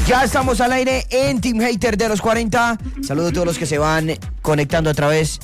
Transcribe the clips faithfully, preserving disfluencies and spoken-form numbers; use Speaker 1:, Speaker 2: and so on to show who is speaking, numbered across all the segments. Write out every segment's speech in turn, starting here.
Speaker 1: Ya estamos al aire en Team Hater de los cuarenta. Saludos a todos los que se van conectando a través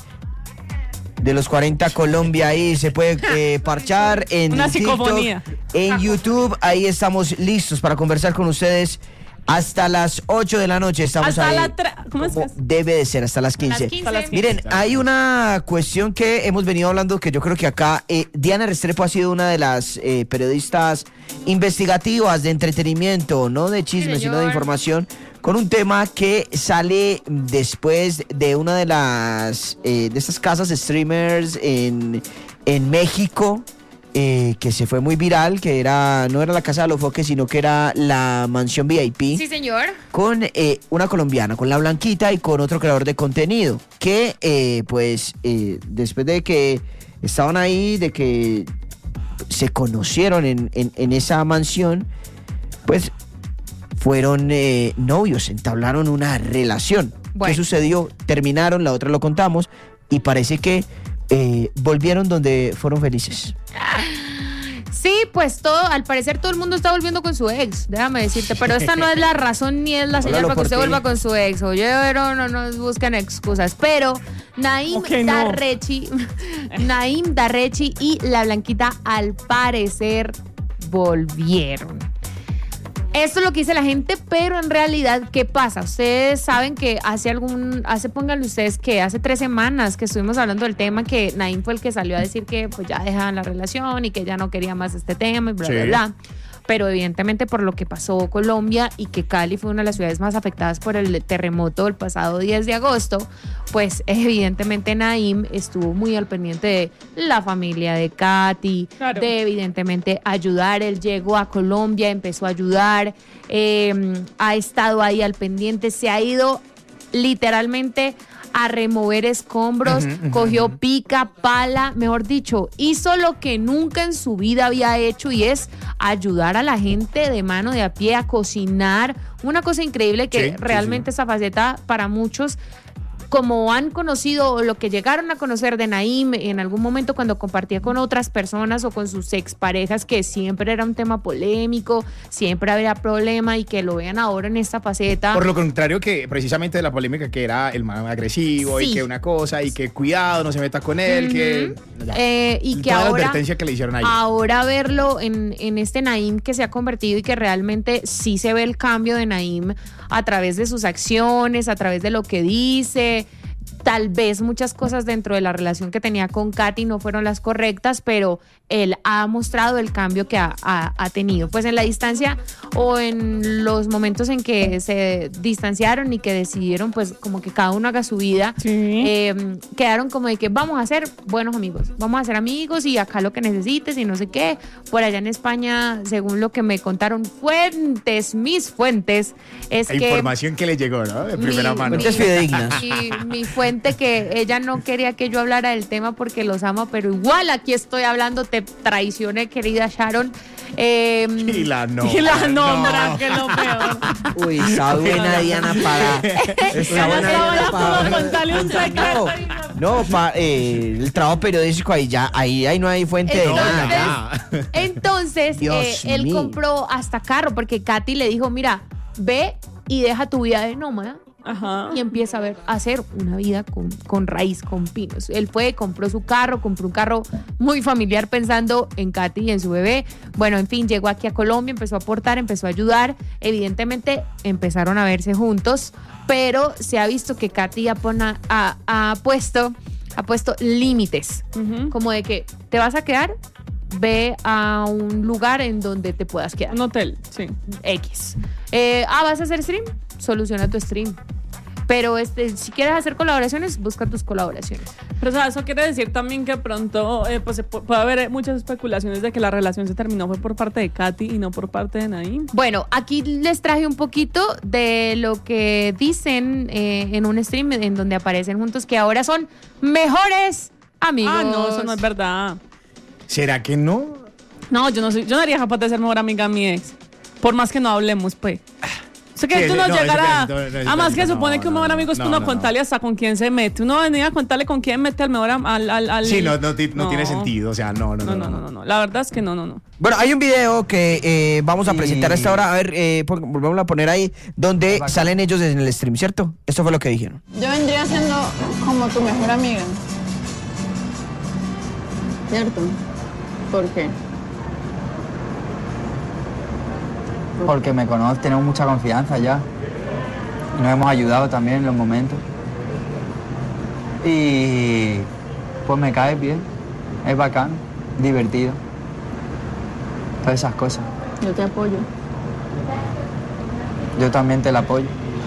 Speaker 1: de los cuarenta Colombia. Ahí se puede eh, parchar en
Speaker 2: Una
Speaker 1: TikTok,
Speaker 2: psicofonía.
Speaker 1: en YouTube. Ahí estamos listos para conversar con ustedes hasta las ocho de la noche. Estamos
Speaker 2: Hasta
Speaker 1: ahí.
Speaker 2: la tra- ¿Cómo es que
Speaker 1: como
Speaker 2: es?
Speaker 1: debe de ser, hasta las quince.
Speaker 3: Las quince.
Speaker 2: Hasta las
Speaker 1: Miren, hay una cuestión que hemos venido hablando que yo creo que acá eh, Diana Restrepo ha sido una de las eh, periodistas investigativas de entretenimiento, no de chismes,
Speaker 3: Sí,
Speaker 1: sino de
Speaker 3: señor.
Speaker 1: información, con un tema que sale después de una de las eh, de estas casas streamers en, en México. Eh, que se fue muy viral, que era no era la Casa de los Foques, sino que era la mansión V I P,
Speaker 3: Sí, señor.
Speaker 1: con eh, una colombiana, con la Blanquita y con otro creador de contenido, que eh, pues eh, después de que estaban ahí, de que se conocieron en, en, en esa mansión, pues fueron eh, novios, entablaron una relación.
Speaker 3: Bueno.
Speaker 1: ¿Qué sucedió? Terminaron, la otra lo contamos, y parece que eh, volvieron donde fueron felices.
Speaker 3: Sí, pues todo, al parecer todo el mundo está volviendo con su ex, déjame decirte, pero esta no es la razón ni es la señal
Speaker 1: Háblalo
Speaker 3: para que
Speaker 1: por
Speaker 3: usted
Speaker 1: ti.
Speaker 3: vuelva con su ex. Oye, pero no nos buscan excusas. Pero Naim
Speaker 2: Ok, no.
Speaker 3: Darrechi, Naim Darrechi y la Blanquita al parecer volvieron. Esto es lo que dice la gente, pero en realidad, ¿qué pasa? Ustedes saben que hace algún, hace, pónganle ustedes que hace tres semanas que estuvimos hablando del tema, que Naim fue el que salió a decir que pues ya dejaban la relación y que ya no quería más este tema y bla,
Speaker 4: Sí.
Speaker 3: bla, bla. Pero evidentemente por lo que pasó Colombia y que Cali fue una de las ciudades más afectadas por el terremoto del pasado diez de agosto, pues evidentemente Naim estuvo muy al pendiente de la familia de Katy,
Speaker 2: Claro.
Speaker 3: de evidentemente ayudar. Él llegó a Colombia, empezó a ayudar, eh, ha estado ahí al pendiente, se ha ido literalmente a remover escombros,
Speaker 4: Ujú, ujú,
Speaker 3: cogió
Speaker 4: ujú.
Speaker 3: pica, pala, mejor dicho, hizo lo que nunca en su vida había hecho, y es ayudar a la gente de mano de a pie a cocinar. Una cosa increíble que
Speaker 4: Sí, sí,
Speaker 3: realmente esa faceta para muchos, como han conocido o lo que llegaron a conocer de Naim en algún momento cuando compartía con otras personas o con sus exparejas, que siempre era un tema polémico, siempre había problema, y que lo vean ahora en esta faceta.
Speaker 4: Por lo contrario que precisamente de la polémica que era el man agresivo
Speaker 3: Sí.
Speaker 4: y que una cosa y que cuidado, no se meta con él, que... ya.
Speaker 3: Eh, y que
Speaker 4: Toda la
Speaker 3: ahora,
Speaker 4: advertencia que le hicieron ahí.
Speaker 3: ahora verlo en, en este Naim que se ha convertido, y que realmente sí se ve el cambio de Naim a través de sus acciones, a través de lo que dice. Tal vez muchas cosas dentro de la relación que tenía con Katy no fueron las correctas, pero él ha mostrado el cambio que ha, ha- ha tenido. Pues en la distancia o en los momentos en que se distanciaron y que decidieron pues como que cada uno haga su vida,
Speaker 2: Sí.
Speaker 3: eh, quedaron como de que vamos a ser buenos amigos, vamos a ser amigos y acá lo que necesites y no sé qué. Por allá en España, según lo que me contaron fuentes, mis fuentes, es
Speaker 4: Hay
Speaker 3: que...
Speaker 4: información que le llegó, ¿no? De primera
Speaker 3: Mi-
Speaker 4: mano.
Speaker 1: Fuentes fidedignas.
Speaker 3: Mi, mi fuente, que ella no quería que yo hablara del tema porque los ama, pero igual aquí estoy hablando, te traicioné, querida Sharon. Eh,
Speaker 4: Y la no.
Speaker 2: Y la nombran, que es lo peor.
Speaker 1: Uy, está buena Diana para... Está
Speaker 2: Ya
Speaker 1: buena
Speaker 2: estaba
Speaker 1: Diana
Speaker 2: a punto de contarle un secreto.
Speaker 1: No, no pa- eh, el trabajo periodístico ahí ya, ahí, ahí no hay fuente de
Speaker 4: No,
Speaker 1: nada.
Speaker 4: ya.
Speaker 3: Entonces,
Speaker 1: Dios
Speaker 3: eh, él
Speaker 1: mío.
Speaker 3: compró hasta carro porque Katy le dijo, mira, ve y deja tu vida de nómada
Speaker 2: Ajá.
Speaker 3: y empieza a ver a hacer una vida con, con raíz, con pinos. Él fue, compró su carro, compró un carro muy familiar pensando en Katy y en su bebé. Bueno, en fin, llegó aquí a Colombia, empezó a aportar, empezó a ayudar. Evidentemente empezaron a verse juntos, pero se ha visto que Katy ha, pona- ha- ha puesto, ha puesto límites,
Speaker 2: Ujú.
Speaker 3: como de que te vas a quedar, ve a un lugar en donde te puedas quedar.
Speaker 2: Un hotel, sí.
Speaker 3: X. Eh, ah, ¿vas a hacer stream? Soluciona tu stream. Pero este, si quieres hacer colaboraciones, busca tus colaboraciones.
Speaker 2: Pero o sea, eso quiere decir también que pronto eh, pues, se pu- puede haber muchas especulaciones de que la relación se terminó fue por parte de Katy y no por parte de Naim.
Speaker 3: Bueno, aquí les traje un poquito de lo que dicen eh, en un stream en donde aparecen juntos, que ahora son mejores amigos.
Speaker 2: Ah, no, eso no es verdad.
Speaker 4: ¿Será que no?
Speaker 2: No, yo no soy, yo no sería capaz de ser mejor amiga de mi ex. Por más que no hablemos, pues. sea, que
Speaker 4: Sí,
Speaker 2: tú
Speaker 4: ese-
Speaker 2: no
Speaker 4: no, ese
Speaker 2: llegarás.
Speaker 4: pedacito, no, ese
Speaker 2: Además que
Speaker 4: pedacito,
Speaker 2: supone
Speaker 4: no,
Speaker 2: que un mejor
Speaker 4: no,
Speaker 2: amigo es que
Speaker 4: no,
Speaker 2: uno
Speaker 4: no,
Speaker 2: contarle hasta con quién se mete. Uno venía a contarle con quién mete al mejor am- al, al, al
Speaker 4: Sí, no, no, ti- no tiene sentido. O sea, no, no,
Speaker 2: No, no, no, no, no. La verdad es que no, no, no.
Speaker 1: Bueno, hay un video que eh, vamos a
Speaker 5: Y-
Speaker 1: presentar a esta hora. A ver, eh, pon- volvamos a poner ahí, donde salen ellos en el stream, ¿cierto? Esto fue lo que dijeron.
Speaker 6: Yo vendría siendo como tu mejor amiga. ¿Cierto? ¿Por qué?
Speaker 5: Porque me conoces, tenemos mucha confianza ya. Y nos hemos ayudado también en los momentos. Y pues me caes bien. Es bacán, divertido. Todas esas cosas.
Speaker 6: Yo te apoyo.
Speaker 5: Yo también te la apoyo.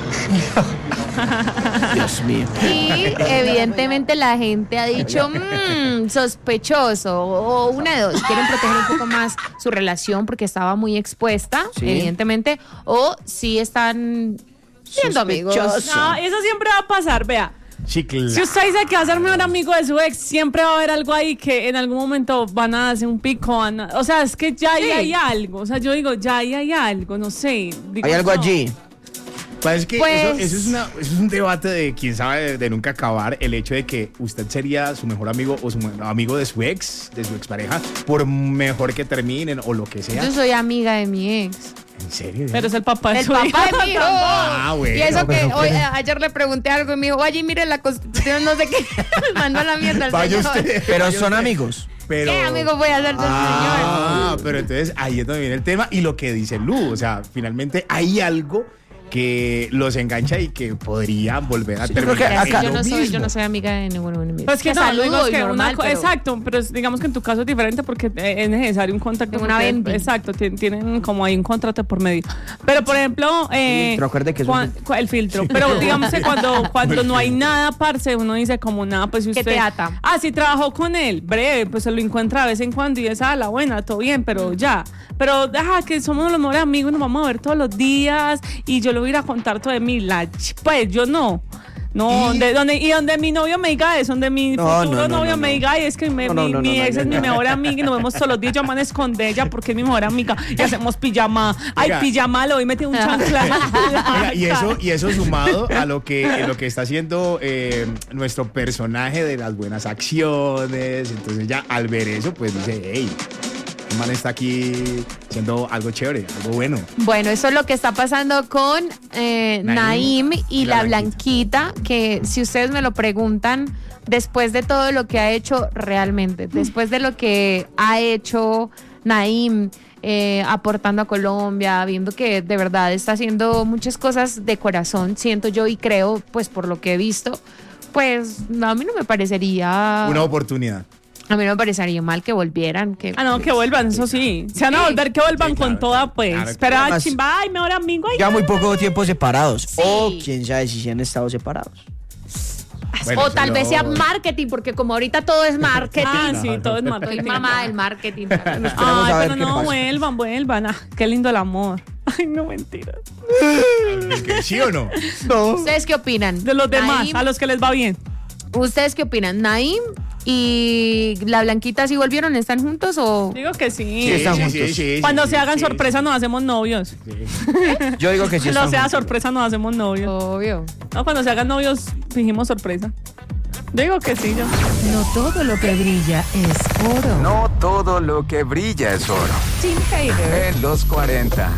Speaker 1: Dios mío.
Speaker 3: Y evidentemente la gente ha dicho, mmm, sospechoso, o una de dos, quieren proteger un poco más su relación porque estaba muy expuesta,
Speaker 1: Sí.
Speaker 3: evidentemente, o sí están siendo amigos.
Speaker 1: Sospechoso.
Speaker 2: No, eso siempre va a pasar, vea.
Speaker 4: Sí, claro.
Speaker 2: Si usted dice que va a ser mejor amigo de su ex, siempre va a haber algo ahí que en algún momento van a hacer un pico. van a- o sea, es que ya ahí
Speaker 3: Sí.
Speaker 2: hay algo. O sea, yo digo, ya ahí hay algo, no sé. digo,
Speaker 1: Hay algo
Speaker 2: no.
Speaker 1: allí.
Speaker 4: Pues es que
Speaker 3: Pues-
Speaker 4: eso, eso es una, eso es un debate de quién sabe de, de nunca acabar. El hecho de que usted sería su mejor amigo o su mu- amigo de su ex, de su expareja, por mejor que terminen o lo que sea.
Speaker 3: Yo soy amiga de mi ex.
Speaker 4: ¿En serio?
Speaker 2: Pero es el papá de
Speaker 3: El
Speaker 2: su
Speaker 3: papá
Speaker 2: hijo.
Speaker 3: de mi hijo.
Speaker 4: Ah, bueno.
Speaker 3: Y eso que
Speaker 1: pero
Speaker 3: hoy,
Speaker 1: ¿qué?
Speaker 3: eh, ayer le pregunté algo y me dijo, oye, mire la constitución, no sé qué. Me mandó a la mierda el
Speaker 4: Vaya
Speaker 3: señor.
Speaker 4: usted.
Speaker 1: Pero
Speaker 4: vaya
Speaker 1: son
Speaker 4: usted.
Speaker 1: amigos.
Speaker 4: Pero,
Speaker 3: ¿Qué amigo voy a hacer del señor?
Speaker 4: Ah, pero entonces ahí es donde viene el tema y lo que dice Lu. O sea, finalmente hay algo que los engancha y que podrían volver a
Speaker 1: Sí, yo creo
Speaker 4: terminar.
Speaker 1: que
Speaker 4: en
Speaker 1: acá-
Speaker 3: yo,
Speaker 4: lo
Speaker 3: no soy, yo
Speaker 4: mismo.
Speaker 3: no soy amiga de ninguno de mis
Speaker 2: Pues que
Speaker 3: Te
Speaker 2: no,
Speaker 3: saludo
Speaker 2: digo
Speaker 3: y
Speaker 2: que
Speaker 3: normal,
Speaker 2: una co-
Speaker 3: pero-
Speaker 2: exacto, pero es- digamos que en tu caso es diferente porque eh, es necesario un contacto.
Speaker 3: Tengo una
Speaker 2: porque-
Speaker 3: vending.
Speaker 2: Exacto, tien- tienen como ahí un contrato por medio. Pero por ejemplo, eh,
Speaker 1: Filtro, acuerde que es un
Speaker 2: cuan- cu- el filtro. Pero digamos que cuando, cuando no hay nada, parce, uno dice como nada, pues si
Speaker 3: ¿Qué
Speaker 2: usted.
Speaker 3: te ata?
Speaker 2: Ah, sí trabajó con él, breve, pues se lo encuentra de vez en cuando y es a la buena, todo bien, pero ya. Pero deja que somos los mejores amigos, nos vamos a ver todos los días y yo le voy a ir a contar todo de mí. La ch- pues yo no. No,
Speaker 4: Y-
Speaker 2: de, donde, y donde mi novio me diga eso, donde mi
Speaker 1: No,
Speaker 2: futuro
Speaker 1: no, no,
Speaker 2: novio
Speaker 1: no,
Speaker 2: me
Speaker 1: no.
Speaker 2: diga, ay, es que me-
Speaker 1: No, no,
Speaker 2: mi,
Speaker 1: no,
Speaker 2: mi
Speaker 1: no,
Speaker 2: ex
Speaker 1: no,
Speaker 2: es
Speaker 1: no,
Speaker 2: mi
Speaker 1: no.
Speaker 2: mejor amiga y nos vemos todos los días, yo amanezco con ella porque es mi mejor amiga y hacemos pijama. Ay,
Speaker 4: Oiga.
Speaker 2: pijama, le voy a meter un chanclazo.
Speaker 4: Oiga, y eso, y eso sumado a lo que, eh, lo que está haciendo eh, nuestro personaje de las buenas acciones. Entonces ya al ver eso, pues dice, hey, el man está aquí haciendo algo chévere, algo bueno.
Speaker 3: Bueno, eso es lo que está pasando con eh,
Speaker 4: Naim
Speaker 3: Naim y,
Speaker 4: y
Speaker 3: la
Speaker 4: la
Speaker 3: Blanquita, que si ustedes me lo preguntan, después de todo lo que ha hecho realmente, después de lo que ha hecho Naim, eh, aportando a Colombia, viendo que de verdad está haciendo muchas cosas de corazón, siento yo y creo, pues por lo que he visto, pues no, a mí no me parecería...
Speaker 4: Una oportunidad.
Speaker 3: A mí no me parecería mal que volvieran. Que,
Speaker 2: Ah, no, que vuelvan, eso sí. Se van a
Speaker 3: Sí.
Speaker 2: volver, que vuelvan
Speaker 4: Sí, claro,
Speaker 2: con toda,
Speaker 4: claro,
Speaker 2: pues.
Speaker 4: claro.
Speaker 2: Pero,
Speaker 1: Además-
Speaker 2: chimba, ay, mejor amigo. Ay,
Speaker 1: Ya muy
Speaker 2: no,
Speaker 1: poco tiempo separados. O
Speaker 3: Sí.
Speaker 1: quién sabe si se han estado separados.
Speaker 4: Bueno,
Speaker 3: o tal
Speaker 4: eso
Speaker 3: vez
Speaker 4: no-
Speaker 3: sea marketing, porque como ahorita todo es marketing.
Speaker 2: Ah, sí, todo es
Speaker 3: Soy
Speaker 2: marketing.
Speaker 3: mamá del marketing.
Speaker 1: Esperemos
Speaker 2: Ay,
Speaker 1: a ver
Speaker 2: pero
Speaker 1: qué
Speaker 2: no,
Speaker 1: pasa.
Speaker 2: vuelvan, vuelvan. Ah, qué lindo el amor. Ay, no, mentira.
Speaker 4: ¿Sí o no?
Speaker 1: No.
Speaker 3: ¿Ustedes qué opinan?
Speaker 2: De los demás,
Speaker 3: Naim,
Speaker 2: a los que les va bien.
Speaker 3: ¿Ustedes qué opinan? ¿Naim y la Blanquita sí volvieron? ¿Están juntos o...?
Speaker 2: Digo que sí.
Speaker 1: Sí, están juntos.
Speaker 2: Cuando
Speaker 4: sí,
Speaker 2: se hagan
Speaker 4: sí,
Speaker 2: sorpresa nos hacemos novios.
Speaker 4: sí.
Speaker 1: Yo digo que sí.
Speaker 2: Cuando
Speaker 1: están
Speaker 2: sea
Speaker 1: juntos.
Speaker 2: sorpresa nos hacemos novios.
Speaker 3: Obvio.
Speaker 2: No, cuando se hagan novios fingimos sorpresa. Digo que sí, yo.
Speaker 7: No todo lo que brilla es oro.
Speaker 8: No todo lo que brilla es oro.
Speaker 7: Tim Hater.
Speaker 8: En los cuarenta.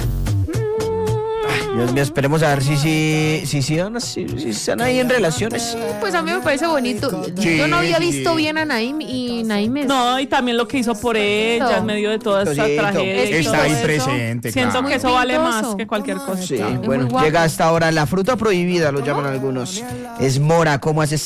Speaker 1: Dios mío, esperemos a ver si si si, si, van a- si- si están ahí en relaciones.
Speaker 3: Pues a mí me parece bonito.
Speaker 4: Sí,
Speaker 3: Yo no había
Speaker 4: sí,
Speaker 3: visto
Speaker 4: sí.
Speaker 3: bien a Naim y Naim es...
Speaker 2: No, y también lo que hizo por ella en medio de toda esta
Speaker 1: Tosito.
Speaker 2: tragedia. y
Speaker 3: Está
Speaker 2: todo
Speaker 3: ahí
Speaker 2: eso.
Speaker 4: presente,
Speaker 2: Siento
Speaker 4: claro.
Speaker 2: que eso vale
Speaker 3: Muy
Speaker 2: más
Speaker 3: pintoso.
Speaker 2: que cualquier cosa.
Speaker 1: Sí,
Speaker 3: muy
Speaker 1: bueno,
Speaker 3: guapo.
Speaker 1: llega hasta ahora la fruta prohibida, lo llaman algunos. Es mora, ¿cómo has estado?